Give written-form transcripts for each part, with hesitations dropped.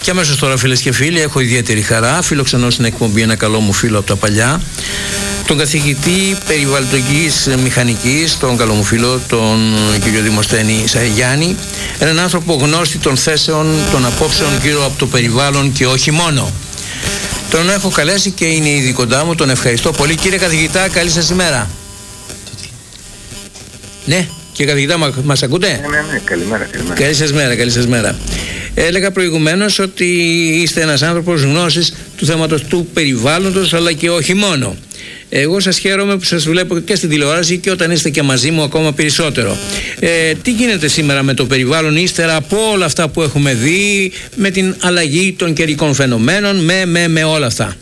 Και αμέσως τώρα, φίλες και φίλοι, έχω ιδιαίτερη χαρά. Φιλοξενώ στην εκπομπή ένα καλό μου φίλο από τα παλιά, τον καθηγητή περιβαλλοντικής μηχανικής, τον καλό μου φίλο, τον κύριο Δημοσθένη Σαγιάννη. Έναν άνθρωπο γνώστη των θέσεων, των απόψεων γύρω από το περιβάλλον και όχι μόνο. Τον έχω καλέσει και είναι ήδη κοντά μου. Τον ευχαριστώ πολύ. Κύριε καθηγητά, καλή σας ημέρα. Ναι, κύριε καθηγητά, μας ακούτε? Ναι, καλημέρα. Καλή σας μέρα. Έλεγα προηγουμένως ότι είστε ένας άνθρωπος γνώσης του θέματος του περιβάλλοντος, αλλά και όχι μόνο. Εγώ σας χαίρομαι που σας βλέπω και στην τηλεόραση και όταν είστε και μαζί μου ακόμα περισσότερο. Τι γίνεται σήμερα με το περιβάλλον ύστερα από όλα αυτά που έχουμε δει, με την αλλαγή των καιρικών φαινομένων, με όλα αυτά?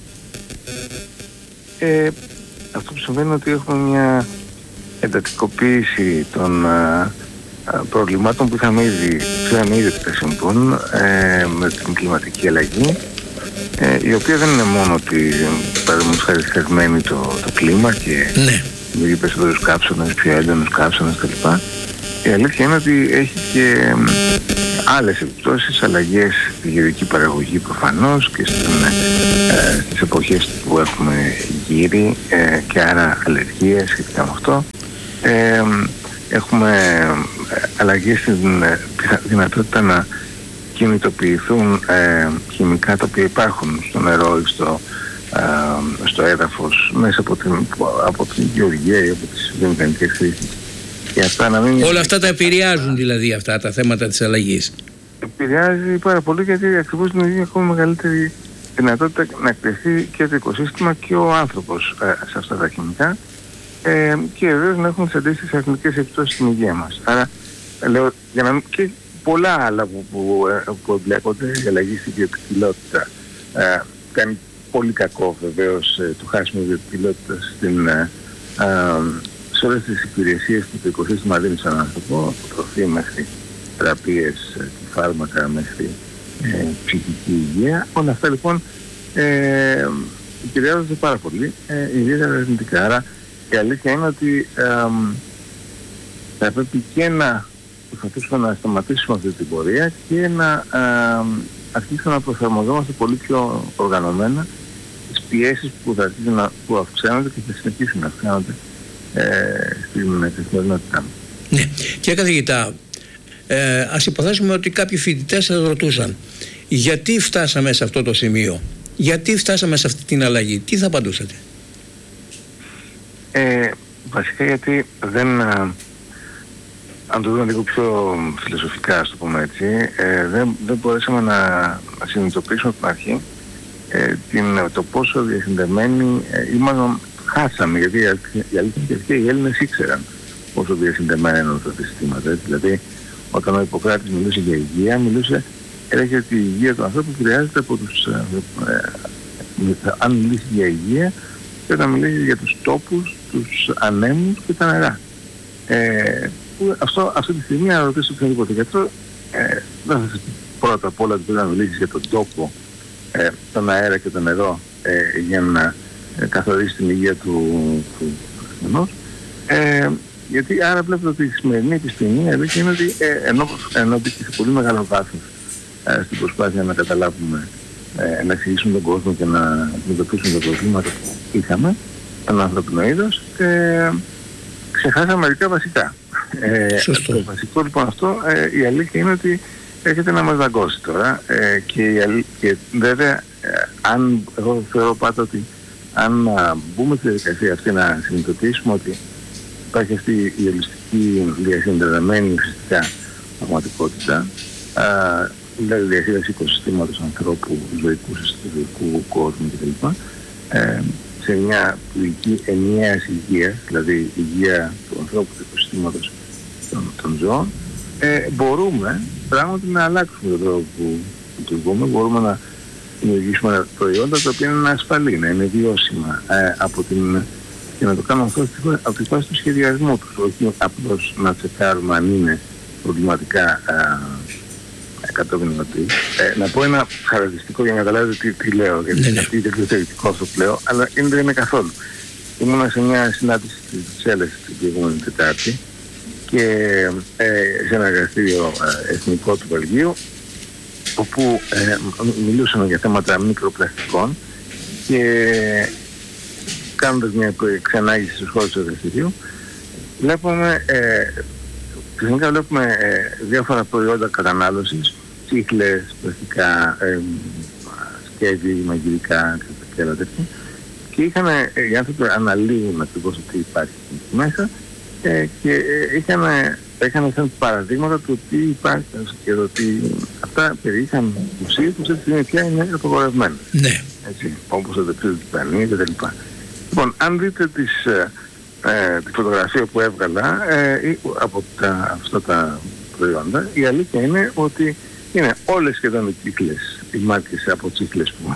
Αυτό που συμβαίνει είναι ότι έχουμε μια εντατικοποίηση των προβλημάτων που είχαμε ήδη ότι θα συμβούν με την κλιματική αλλαγή, η οποία δεν είναι μόνο ότι παραδείγματος χάρη θερμαίνει το κλίμα και δημιουργεί περισσότερους κάψονες, πιο έντονους κάψονες κλπ. Η αλήθεια είναι ότι έχει και άλλες επιπτώσεις, αλλαγές στη γεωργική παραγωγή προφανώς και στις εποχές που έχουμε γύρι και άρα αλλεργίες σχετικά με αυτό. Έχουμε αλλαγές στην δυνατότητα να κινητοποιηθούν χημικά τα οποία υπάρχουν στο νερό ή στο έδαφος μέσα από την γεωργία ή από τις βιομηχανικές χρήσεις. Όλα αυτά τα επηρεάζουν δηλαδή αυτά τα θέματα της αλλαγής? Επηρεάζει πάρα πολύ, γιατί ακριβώς δημιουργεί ακόμα μεγαλύτερη δυνατότητα να εκτεθεί και το οικοσύστημα και ο άνθρωπος σε αυτά τα χημικά και βεβαίως να έχουν τις αντίστοιχες αρνητικές επιπτώσεις στην υγεία μας. Άρα λέω, για να μην, και πολλά άλλα που εμπλέκονται, η αλλαγή στην βιοποικιλότητα κάνει πολύ κακό βεβαίως το χάσιμο βιοποικιλότητας σε όλες τις υπηρεσίες που το οικοσύστημα δίνει στον άνθρωπο, από τροφή μέχρι θεραπείες και φάρμακα μέχρι ψυχική υγεία. Όλα αυτά λοιπόν επηρεάζονται πάρα πολύ, ιδιαίτερα αρνητικά. Άρα η αλήθεια είναι ότι θα πρέπει και να προσπαθήσουμε να σταματήσουμε αυτή την πορεία και να αρχίσουμε να προσαρμοζόμαστε πολύ πιο οργανωμένα στις πιέσεις που θα αρχίσουν που αυξάνονται και θα συνεχίσουν να αυξάνονται στην καθημερινότητά μας. Ναι. Κύριε καθηγητά, ας υποθέσουμε ότι κάποιοι φοιτητές σας ρωτούσαν γιατί φτάσαμε σε αυτό το σημείο, γιατί φτάσαμε σε αυτή την αλλαγή, τι θα απαντούσατε? Βασικά γιατί αν το δούμε λίγο πιο φιλοσοφικά, ας το πούμε έτσι, δεν μπορέσαμε να συνειδητοποιήσουμε από την αρχή το πόσο διασυνδεμένοι ήμασταν. Χάσαμε, γιατί η αλήθεια και αυτοί οι Έλληνες ήξεραν πόσο διασυνδεμένα είναι αυτά τα συστήματα. Δηλαδή, όταν ο Ιπποκράτης μιλούσε για υγεία, έλεγε ότι η υγεία του ανθρώπου επηρεάζεται από τους... αν μιλήσει για υγεία, πρέπει να μιλήσει για τους τόπους, τους ανέμους και τα νερά. Αυτή τη στιγμή, να ρωτήσω οποιοδήποτε γιατρό, δεν θα σας πει πρώτα απ' όλα ότι πρέπει να μιλήσεις για τον τόπο, τον αέρα και το νερό για να καθορίσει την υγεία του ασθενούς. Γιατί άρα βλέπετε ότι η σημερινή επιστήμη αλήθεια είναι ότι ενώ μπήκε σε πολύ μεγάλο βάθος στην προσπάθεια να καταλάβουμε, να εξηγήσουμε τον κόσμο και να αντιμετωπίσουμε τα προβλήματα που είχαμε, τον ανθρώπινο είδος, ξεχάσαμε μερικά βασικά. Το βασικό λοιπόν αυτό, η αλήθεια είναι ότι έρχεται να μας δαγκώσει τώρα και βέβαια εγώ θεωρώ πάντα ότι αν μπούμε στη διαδικασία αυτή να συνειδητοποιήσουμε ότι υπάρχει αυτή η ολιστική διασυνδεδεμένη ουσιαστικά πραγματικότητα, δηλαδή διαχείριση οικοσυστήματος ανθρώπου, ζωικού κόσμου κτλ. Σε μια πληγική ενιαίας υγείας, δηλαδή υγεία του ανθρώπου, του οικοσυστήματος των ζώων, μπορούμε πράγματι να αλλάξουμε τον τρόπο που λειτουργούμε, μπορούμε να δημιουργήσουμε προϊόντα τα οποία είναι ασφαλή, να είναι βιώσιμα και να το κάνουμε αυτό από τη φάση του σχεδιασμού τους, όχι απλώς να τσεκάρουμε αν είναι προβληματικά κατόπιν. Να πω ένα χαρακτηριστικό για να καταλάβετε τι λέω, γιατί είναι θεωρητικό αυτό που λέω, αλλά δεν είναι καθόλου. Ήμουνα σε μια συνάντηση στις Βρυξέλλες την προηγούμενη Τετάρτη και σε ένα εργαστήριο εθνικό του Βελγίου όπου μιλούσαμε για θέματα μικροπλαστικών και κάνοντας μια εξανάγηση στους χώρους του εργαστηρίου βλέπουμε ξαφνικά βλέπουμε διάφορα προϊόντα κατανάλωσης, τσίχλες, πλαστικά, σκεύη, μαγειρικά και άλλα τέτοια. Και οι άνθρωποι αναλύουν ακριβώς τι υπάρχει μέσα και είχαν σαν παραδείγματα του τι υπάρχει και ότι αυτά περιείχαν ουσίες που σε αυτή τη στιγμή πια είναι απαγορευμένες. Ναι. Έτσι, όπως το δεξίδι της πανίας κτλ. Λοιπόν, αν δείτε τη φωτογραφία που έβγαλα από αυτά τα προϊόντα, η αλήθεια είναι ότι είναι όλες σχεδόν οι τσίχλες, οι μάρκες από τσίχλες που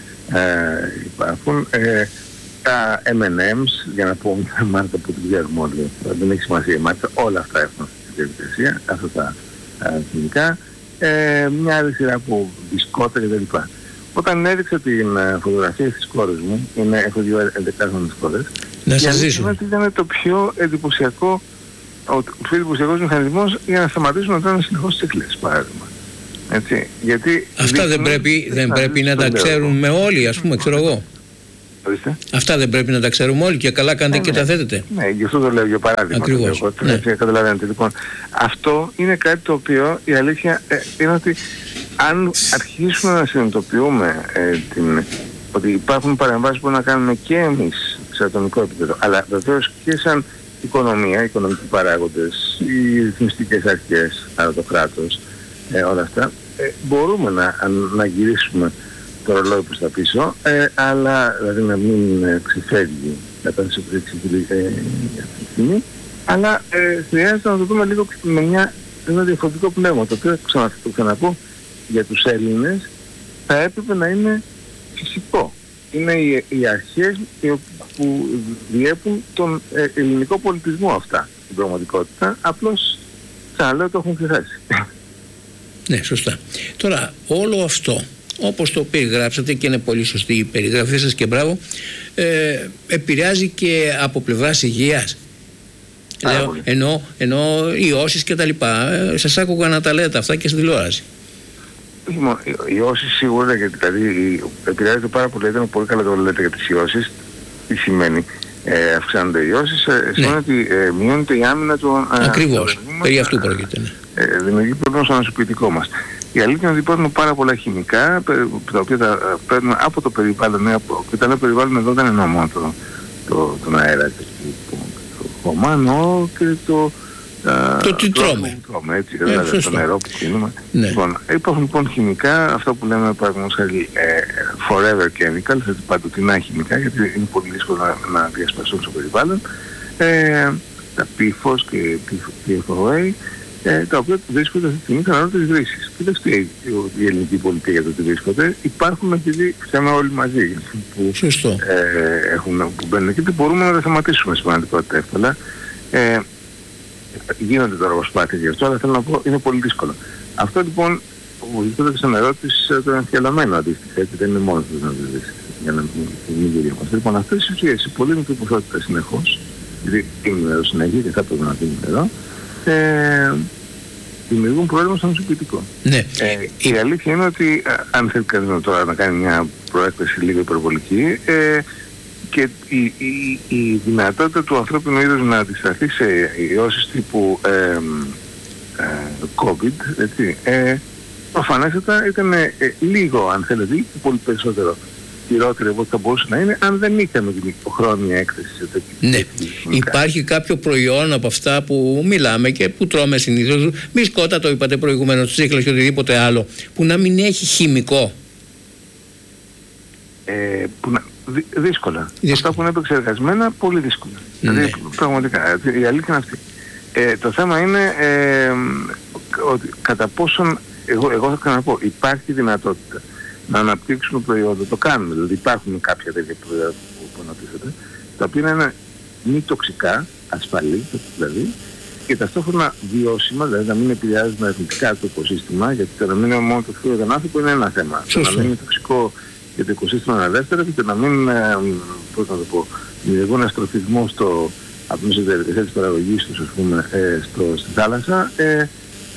υπάρχουν, τα M&M's, για να πω μια μάρκα που την ξέρουμε όλοι, δεν έχει σημασία η μάρκα, όλα αυτά έχουν στη διαδικασία, αυτά τα χημικά, μια άλλη σειρά από μπισκότα κτλ. Όταν έδειξα την φωτογραφία στις κόρες μου, έχω 2 11χρονες κόρες, να σας ζήσω. Ήταν το πιο εντυπωσιακό, ο πιο εντυπωσιακός μηχανισμός για να σταματήσουν να τρώνε συνεχώς τσίχλες, παράδειγμα. Έτσι, γιατί αυτά δεν πρέπει να τα ξέρουμε όλοι, ας πούμε, ξέρω εγώ. Αυτά δεν πρέπει να τα ξέρουμε όλοι και καλά κάνετε και τα θέτετε. Ναι, γι' αυτό το λέω για παράδειγμα. Ακριβώς. Καταλαβαίνετε. Λοιπόν, αυτό είναι κάτι το οποίο η αλήθεια είναι ότι αν αρχίσουμε να συνειδητοποιούμε ότι υπάρχουν παρεμβάσεις που να κάνουμε και εμείς σε ατομικό επίπεδο, αλλά βεβαίως και σαν οικονομία, οικονομικοί παράγοντες, οι ρυθμιστικές αρχές, άρα το κράτος, όλα αυτά, μπορούμε να γυρίσουμε το ρολόι προς τα πίσω, αλλά δηλαδή να μην ξεφεύγει κατά τη στιγμή, αλλά χρειάζεται να το δούμε λίγο με ένα διαφορετικό πνεύμα, το οποίο το ξαναπώ για τους Έλληνες θα έπρεπε να είναι φυσικό. Είναι οι αρχές που διέπουν τον ελληνικό πολιτισμό αυτά στην πραγματικότητα, απλώς ξαναλέω το έχουν ξεχάσει. Ναι, σωστά. Τώρα όλο αυτό, όπως το περιγράψατε και είναι πολύ σωστή η περιγραφή σας και μπράβο, επηρεάζει και από πλευράς υγείας. Ενώ ιώσεις και τα λοιπά. Σας άκουγα να τα λέτε αυτά και στην τηλεόραση. Οι ιώσεις σίγουρα, γιατί δηλαδή επηρεάζεται πάρα πολύ, ήταν πολύ καλά το λέτε για τις ιώσεις. Τι σημαίνει? Αυξάνονται οι ιώσεις, σημαίνει ότι μειώνεται η άμυνα του. Ακριβώς, περί αυτού πρόκειται. Δημιουργεί πρόβλημα στο ανοσοποιητικό μας. Η αλήθεια είναι ότι υπάρχουν πάρα πολλά χημικά, τα οποία τα παίρνουν από το περιβάλλον, και τα λέω περιβάλλον εδώ δεν εννοώ μόνο τον αέρα και το χώμα, εννοώ και το τι τρώμε. Έτσι, δηλαδή το νερό που πίνουμε. Ναι. Λοιπόν, υπάρχουν λοιπόν χημικά, αυτό που λέμε παραδείγματος χάρη forever chemicals, έτσι παντοτινά χημικά, γιατί είναι πολύ δύσκολο να διασπαστούν στο περιβάλλον, τα PFOS και PFOA, τα οποία βρίσκονται αυτή τη στιγμή στον νερό της Βρύσης. Κοιτάξτε η ελληνική πολιτεία για το ότι βρίσκονται, υπάρχουν επειδή ξέρουμε όλοι μαζί που μπαίνουν εκεί και μπορούμε να τα σταματήσουμε στην πραγματικότητα εύκολα. Γίνονται τώρα προσπάθειες γι' αυτό, αλλά θέλω να πω είναι πολύ δύσκολο. Αυτό λοιπόν που βρίσκονται στο νερό της το εμφιαλωμένο αντίστοιχα, έτσι δεν είναι μόνο το νερό της Βρύσης, για να μην γυριόμαστε. Λοιπόν, αυτές οι ουσίες σε πολύ μικρή ποσότητα συνεχώς, γιατί είναι νερό συνέχεια και θα πρέπει να δίνει νερό, δημιουργούν πρόβλημα στο νοσοποιητικό. Ναι. Η αλήθεια είναι ότι αν θέλει κανείς τώρα να κάνει μια προέκταση λίγο υπερβολική, και η δυνατότητα του ανθρώπινου είδους να αντισταθεί σε ιώσεις τύπου COVID, έτσι, προφανέστατα ήταν λίγο, αν θέλετε, ή πολύ περισσότερο χειρότερη από ό,τι θα μπορούσε να είναι, αν δεν είχαμε την υποχρόνια έκθεση σε τέτοιο. Ναι. Υπάρχει κάποιο προϊόν από αυτά που μιλάμε και που τρώμε συνήθως, μπισκότα το είπατε προηγουμένως, τσίχλες και οτιδήποτε άλλο, που να μην έχει χημικό? Δύσκολα. Αυτά που είναι επεξεργασμένα, πολύ δύσκολα. Ναι. Δηλαδή, πραγματικά, η αλήθεια είναι αυτή. Το θέμα είναι ότι κατά πόσον, εγώ θα ξαναπώ, υπάρχει δυνατότητα να αναπτύξουμε προϊόντα, το κάνουμε, δηλαδή υπάρχουν κάποια τέτοια προϊόντα που αναπτύσσονται, τα οποία είναι μη τοξικά, ασφαλή, δηλαδή, και ταυτόχρονα βιώσιμα, δηλαδή να μην επηρεάζουν αρνητικά το οικοσύστημα, γιατί το να μην είναι μόνο τοξικό για τον άνθρωπο είναι ένα θέμα. Το να μην είναι τοξικό για το οικοσύστημα ένα δεύτερο, και το να μην, πώς να το πω, δημιουργούν αστροφισμό από μέσα της διαδικασία της παραγωγής τους, ας πούμε, στη θάλασσα,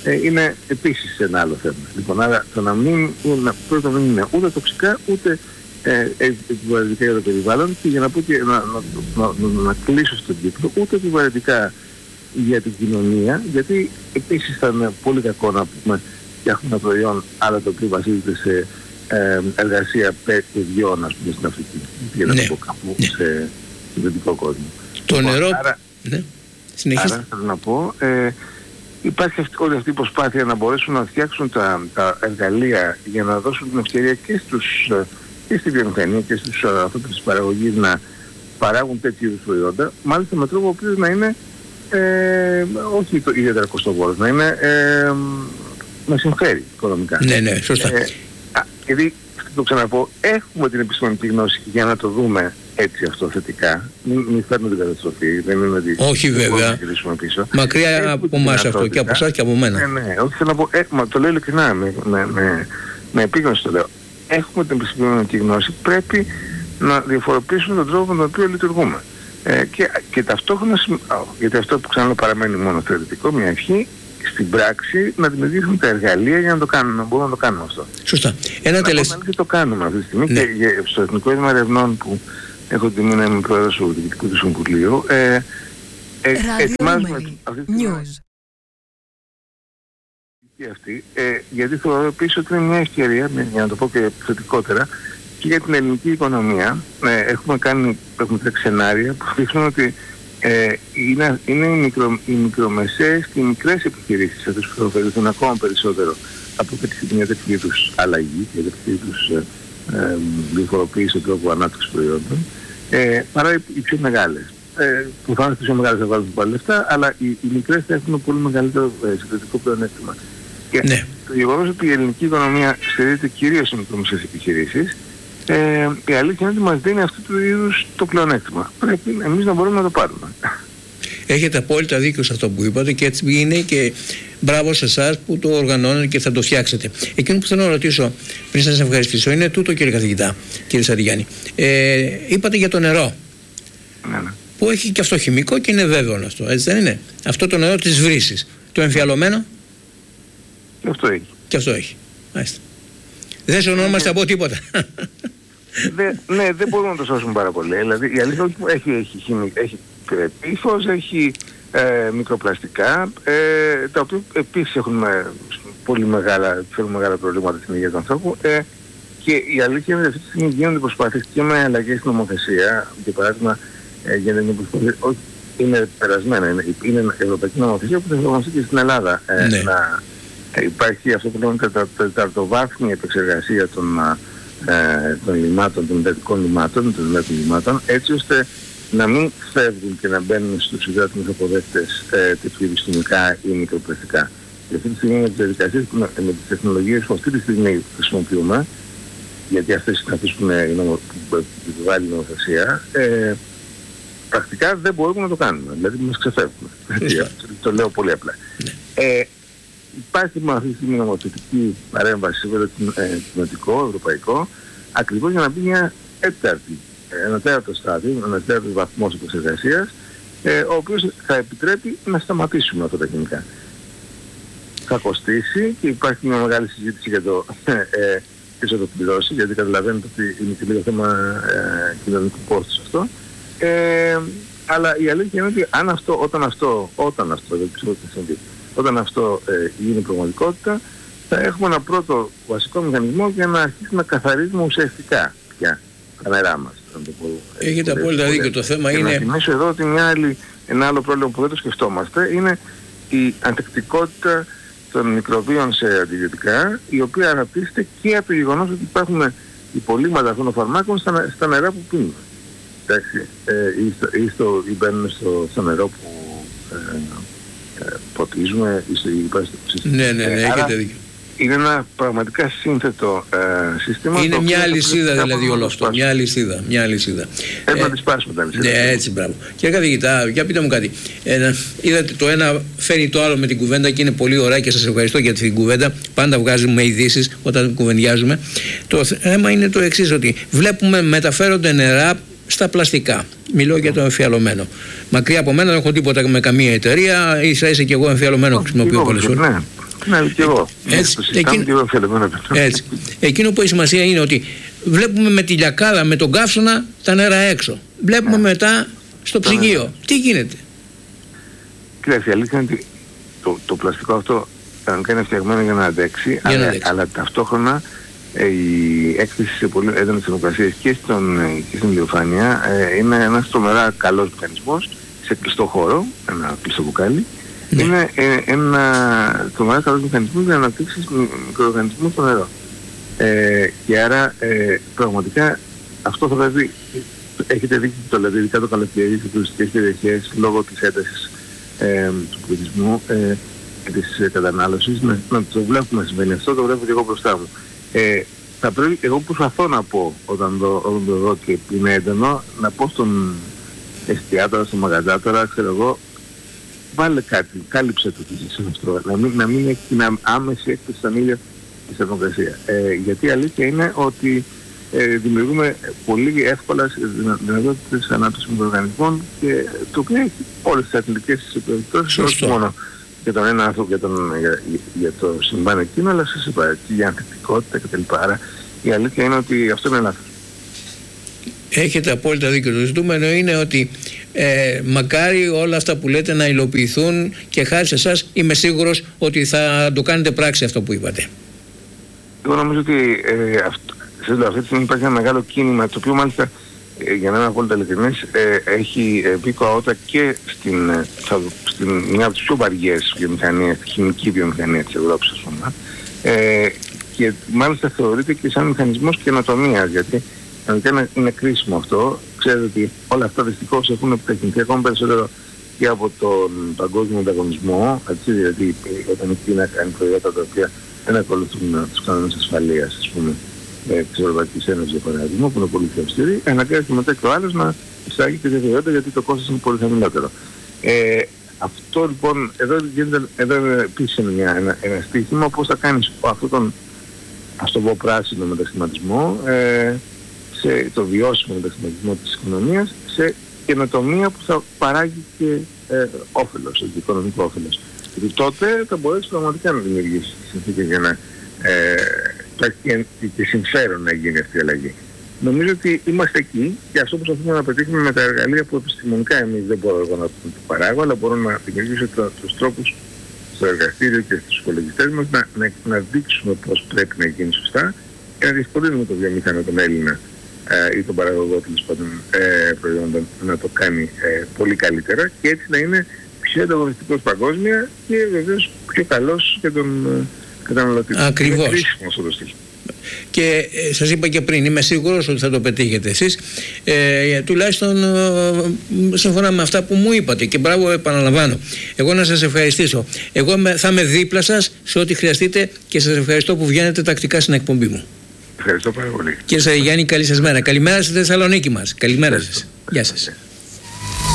είναι επίσης ένα άλλο θέμα. Λοιπόν, άρα το να μην είναι ούτε τοξικά ούτε επιβαρυντικά για το περιβάλλον, και για να πω και να κλείσω στον κύκλο, ούτε επιβαρυντικά για την κοινωνία, γιατί επίσης θα είναι πολύ κακό να πούμε φτιάχνουμε ένα προϊόν αλλά το οποίο βασίζεται σε εργασία παιδιών, ας πούμε, στην Αφρική, για να το πω κάπου σε δυτικό κόσμο. Το νερό. Άρα θέλω να πω, υπάρχει όλη αυτή η προσπάθεια να μπορέσουν να φτιάξουν τα εργαλεία για να δώσουν την ευκαιρία και στη βιομηχανία και στους ανθρώπους της παραγωγής να παράγουν τέτοιου είδους προϊόντα, μάλιστα με τρόπο ο οποίος να είναι όχι ιδιαίτερα κοστοβόρος, να είναι να συμφέρει οικονομικά. Ναι, σωστά. Γιατί, το ξαναπώ, έχουμε την επιστημονική γνώση για να το δούμε έτσι αυτό θετικά. Μην φέρνουμε την καταστροφή, δεν είναι ότι όχι βέβαια, μακριά από εμάς αυτό, και από εσάς και από μένα. Ναι, όχι, θέλω να πω, το λέω ειλικρινά, με επίγνωση το λέω. Έχουμε την επιστημονική γνώση, πρέπει να διαφοροποιήσουμε τον τρόπο με τον οποίο λειτουργούμε. Και ταυτόχρονα, γιατί αυτό που ξαναλέω παραμένει μόνο θεωρητικό, μια ευχή, στην πράξη να δημιουργήσουμε τα εργαλεία για να το κάνουμε, να μπορούμε να το κάνουμε αυτό. Σωστά. Ένα τελευταίο. Και το κάνουμε αυτή τη στιγμή, ναι. Και στο Εθνικό Ίδρυμα Ερευνών που έχω τιμή να είμαι πρόεδρος του Διοικητικού του Συμβουλίου, ετοιμάζουμε αυτή τη στιγμή γιατί θεωρώ επίσης ότι είναι μια ευκαιρία, για να το πω και θετικότερα, και για την ελληνική οικονομία. Έχουμε τρέξει σενάρια που δείχνουν ότι είναι οι μικρομεσαίες και οι μικρές επιχειρήσεις αυτές που θα ωφεληθούν ακόμα περισσότερο από μια τέτοιου είδους αλλαγή και τέτοιου είδους διαφοροποίηση του τρόπου ανάπτυξης προϊόντων, παρά οι πιο μεγάλες. Προφανώς οι πιο μεγάλες θα βάλουν πολλά λεφτά, αλλά οι μικρές θα έχουν πολύ μεγαλύτερο συγκριτικό πλεονέκτημα. Και το γεγονός ότι η ελληνική οικονομία στηρίζεται κυρίως σε μικρομεσαίες επιχειρήσεις, η αλήθεια είναι ότι μας δίνει αυτού του είδους το πλεονέκτημα. Πρέπει εμείς να μπορούμε να το πάρουμε. Έχετε απόλυτα δίκιο σε αυτό που είπατε, και έτσι είναι, και μπράβο σε εσάς που το οργανώνετε και θα το φτιάξετε. Εκείνο που θέλω να ρωτήσω πριν σας ευχαριστήσω είναι τούτο, κύριε καθηγητά, κύριε Σαντιγιάννη. Είπατε για το νερό. Ναι. Που έχει και αυτό χημικό και είναι βέβαιο αυτό, έτσι δεν είναι? Αυτό το νερό της βρύσης, το εμφιαλωμένο. Και αυτό έχει. Μάλιστα. Δεν σε ονόμαστε από τίποτα. Ναι, δεν μπορούμε να το σώσουμε πάρα πολύ. Δηλαδή η αλήθεια έχει πίφος, έχει μικροπλαστικά, τα οποία επίσης έχουν φέρουν μεγάλα προβλήματα στην υγεία του ανθρώπου, και η αλήθεια είναι ότι αυτή τη στιγμή γίνονται προσπάθειες και με αλλαγές στην νομοθεσία. Για παράδειγμα, είναι περασμένα, είναι ευρωπαϊκή νομοθεσία που θα εφαρμοστεί και στην Ελλάδα. Υπάρχει αυτό που λέμε τεταρτοβάθμια επεξεργασία των λιμάτων, των υδατικών λιμάτων, των υδατικών λιμάτων, έτσι ώστε να μην φεύγουν και να μπαίνουν στους υδάτινους αποδέκτες τέτοιου είδους χημικά ή μικροπλαστικά. Και αυτή τη στιγμή με τις διαδικασίες, με τις τεχνολογίες που αυτή τη στιγμή χρησιμοποιούμε, γιατί αυτές είναι αυτές που επιβάλλει η νομοθεσία, πρακτικά δεν μπορούμε να το κάνουμε, δηλαδή μας ξεφεύγουμε. Το λέω πολύ απλά. Υπάρχει αυτή τη στιγμή νομοθετική παρέμβαση σε επίπεδο ευρωπαϊκό, ακριβώς για να μπει ένα τέταρτο στάδιο, ένα τέταρτο βαθμός επεξεργασίας, ο οποίος θα επιτρέπει να σταματήσουμε αυτά τα χημικά. Θα κοστίσει και υπάρχει μια μεγάλη συζήτηση για το ποιος θα το πληρώσει, γιατί καταλαβαίνετε ότι είναι και λίγο θέμα κοινωνικού κόστους αυτό. Αλλά η αλήθεια είναι ότι όταν αυτό γίνει πραγματικότητα, θα έχουμε ένα πρώτο βασικό μηχανισμό για να αρχίσουμε να καθαρίζουμε ουσιαστικά πια τα νερά μας. Έχετε απόλυτα δίκιο. Το θέμα είναι... Να θυμίσω εδώ ότι ένα άλλο πρόβλημα που δεν το σκεφτόμαστε είναι η ανθεκτικότητα των μικροβίων σε αντιβιωτικά, η οποία αναπτύσσεται και από το γεγονός ότι υπάρχουν υπολείμματα αυτών των φαρμάκων στα νερά που πίνουμε. Εντάξει, ή μπαίνουν στο νερό που ποτίζουμε ή στο Ναι, έχετε δίκιο. Είναι ένα πραγματικά σύνθετο σύστημα. Είναι μια αλυσίδα δηλαδή όλο αυτό. Μια αλυσίδα. Πρέπει να τη σπάσουμε τα αλυσίδα. Ναι, έτσι, μπράβο. Και καθηγητά, για πείτε μου κάτι. Είδατε, το ένα φέρνει το άλλο με την κουβέντα και είναι πολύ ωραία και σας ευχαριστώ για την κουβέντα. Πάντα βγάζουμε ειδήσεις όταν κουβεντιάζουμε. Το θέμα είναι το εξής, ότι βλέπουμε μεταφέρονται νερά στα πλαστικά. Μιλώ για το εμφιαλωμένο. Μακριά από μένα δεν έχω τίποτα με καμία εταιρεία. Ίσα και εγώ εμφιαλωμένο χρησιμοποιώ πολλές φορές. Ναι, και εγώ. Έτσι. Εκείνο που έχει σημασία είναι ότι βλέπουμε με τη λιακάδα, με τον καύσωνα τα νερά έξω. Βλέπουμε μετά στο ψυγείο. Τι γίνεται? Κοίταξε, η αλήθεια είναι ότι το πλαστικό αυτό κανονικά είναι φτιαγμένο για να αντέξει, αλλά ταυτόχρονα η έκθεση σε πολύ έντονες θερμοκρασίες και στην ηλιοφάνεια είναι ένας τρομερά καλός μηχανισμός σε κλειστό χώρο, ένα κλειστό μπουκάλι. Είναι ένα τρομερά καλός μηχανισμός για να αναπτύξεις μικροοργανισμούς στο νερό. Και άρα πραγματικά αυτό θα πρέπει, έχετε δείξει το λέτε, ειδικά το καλοκαίρι σε τουριστικές περιοχές, λόγω της έντασης του πληθυσμού και της κατανάλωσης, να το βλέπουμε να συμβαίνει αυτό, το βλέπω και εγώ μπροστά μου. Θα πρέπει, εγώ προσπαθώ να πω όταν το δω και είναι έντονο, να πω στον εστιατόρα, στον μαγαζάτορα, ξέρω εγώ, βάλε κάτι, κάλυψε το τι συνωστρό, να μην έχει την άμεση έκθεση στον ήλιο τη θερμοκρασία. Γιατί η αλήθεια είναι ότι δημιουργούμε πολύ εύκολα δυνατότητες ανάπτυξης μικροοργανισμών και το οποίο έχει όλες τις αθλητικές περιπτώσεις, όχι μόνο για τον ένα άνθρωπο, για το συμβάν εκείνο, αλλά σας είπα και για ανθεκτικότητα κτλ. Άρα η αλήθεια είναι ότι αυτό είναι λάθος. Έχετε απόλυτα δίκιο. Το ζητούμενο είναι ότι μακάρι όλα αυτά που λέτε να υλοποιηθούν και χάρη σε εσάς είμαι σίγουρος ότι θα το κάνετε πράξη αυτό που είπατε. Εγώ νομίζω ότι αυτή τη στιγμή υπάρχει ένα μεγάλο κίνημα, το οποίο μάλιστα για να είμαι απόλυτα ειλικρινής έχει μπει κοαότα και στην μια από τις πιο βαριές βιομηχανίες, τη χημική βιομηχανία της Ευρώπης, ας πούμε, και μάλιστα θεωρείται και σαν μηχανισμός καινοτομίας, γιατί είναι κρίσιμο αυτό. Ξέρετε ότι όλα αυτά δυστυχώς έχουν επιταχυνθεί ακόμα περισσότερο και από τον παγκόσμιο ανταγωνισμό, έτσι, δηλαδή όταν η Κίνα κάνει προϊόντα τα οποία δεν ακολουθούν τους κανόνες ασφαλείας, ας πούμε, της Ευρωπαϊκής Ένωσης για παράδειγμα, που είναι πολύ πιο αυστηρή, αναγκάζεται μετά και ο άλλος να εισάγει και προϊόντα γιατί το κόστος είναι πολύ χαμηλότερο. Αυτό λοιπόν, εδώ επίσης είναι ένα στοίχημα πώς θα κάνεις αυτόν τον, ας το πω, πράσινο μετασχηματισμό, σε το βιώσιμο μετασχηματισμό της οικονομίας, σε καινοτομία που θα παράγει και όφελος, οικονομικό όφελος. Γιατί τότε θα μπορέσει πραγματικά να δημιουργήσει συνθήκες για να και συμφέρον να γίνει αυτή η αλλαγή. Νομίζω ότι είμαστε εκεί και αυτό που προσπαθούμε να πετύχουμε με τα εργαλεία που επιστημονικά εμείς δεν μπορώ εγώ να το παράγω, αλλά μπορώ να δημιουργήσω τους τρόπους στο εργαστήριο και στους υπολογιστές μας να δείξουμε πώς πρέπει να γίνει σωστά και να διευκολύνουμε το βιομηχανό, τον Έλληνα ή τον παραγωγό τέλος πάντων προϊόντων να το κάνει πολύ καλύτερα και έτσι να είναι πιο ανταγωνιστικός παγκόσμια και βεβαίως πιο καλός για τον καταναλωτή. Ακριβώς. Είναι και σας είπα και πριν, είμαι σίγουρος ότι θα το πετύχετε εσείς, τουλάχιστον σύμφωνα με αυτά που μου είπατε, και μπράβο, επαναλαμβάνω. Εγώ να σας ευχαριστήσω. Εγώ θα είμαι δίπλα σας σε ό,τι χρειαστείτε και σας ευχαριστώ που βγαίνετε τακτικά στην εκπομπή μου. Ευχαριστώ πάρα πολύ. Κύριε Σαριγιάννη, καλή σας μέρα. Καλημέρα στη Θεσσαλονίκη μας. Καλημέρα σας. Γεια σας.